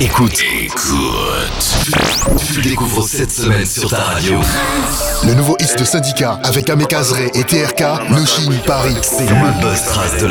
Écoute. Tu découvres cette semaine sur ta radio. Le nouveau hit de Syndicat avec Amé Kazré et TRK, Noshin Paris. C'est le buzz trace de la